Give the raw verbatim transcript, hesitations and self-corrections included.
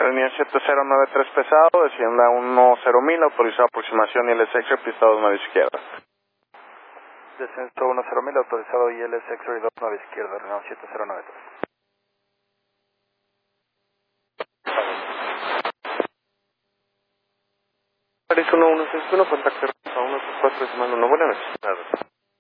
Línea siete cero nueve tres pesado, descienda uno cero mil, autorizado aproximación I L S X-ray, pista dos nueve izquierda. Descenso uno cero mil, autorizado I L S X-ray dos nueve izquierda, Renault siete cero nueve tres. París uno uno seis uno, contacto a uno tres cuatro decimal uno, buenas noches.